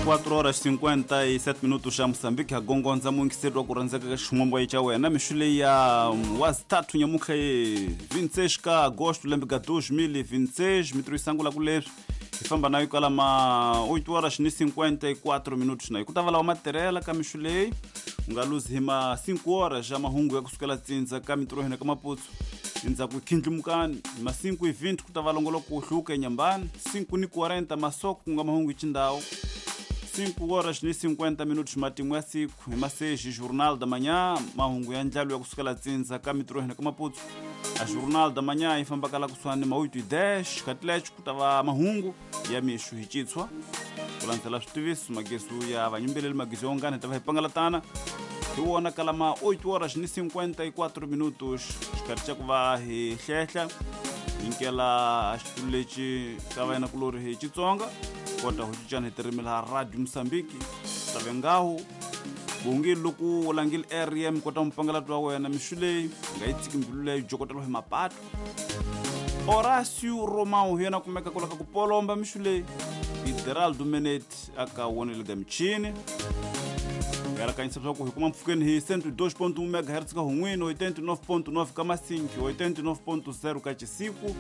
4 horas 57 minutos já Moçambique agongonza muito cedo a kuranzeka ximombo aí cha wena mixule ya was 3 nyamuka 26 ka agosto lembrika 2026 mitruisangu la kuleswi ifamba nayo kala ma 8 horas ni 54 minutos nayo kutava la materela ka mixule ungaluzi hima 5 horas já mahungu ya kusukela tsinza ka mitruhena ka maputsu inza kukhindlumukani ma 5:20 kutava longolo kuhluka nyambani 5:40 masoko kunga mahungu ichindawo 5 horas ni 50 minutos matimu ya siku imaseji jornal da manhã mahungu ya njalo ya kusukela tsinza ka mitruhena ka maputsu a jornal da manhã ifamba kala kuswani ma 8:10 katlecho kutava mahungu ya mishu hichitswa kulanzela switiviso magesu ya vanyumbeleli magesu yongani tava hipangalatana iwona kala ma 8 horas ni 54 minutos xikari kuva hi hlehla inkela xitululeci tava yena kulori hi Xitsonga kota ho cicana hi tirimela radio Moçambique tave ngaho bongili loku ulangile RM kota mpangalato wa wena mixuleyi nga yi tsikimbiluleyi jokotelo hi mapato Horácio Romão yena kumeka kulaka kupolomba mixuleyi Federal Domenet aka wonele ga michini era kanyisa ku hikuma mfukeni hi 102.1 MHz ka hunwini 89.9 ka masinki 89.0 ka chisiku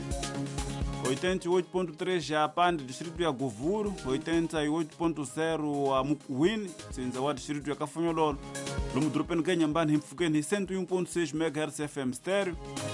88.3 ya pande distrito ya Govuru 88.0 wa Mukuwini tsinza wa distrito ya Kafanyololo lomu dropeni ka Nyambani hi mfukeni hi 101.6 MHz FM stereo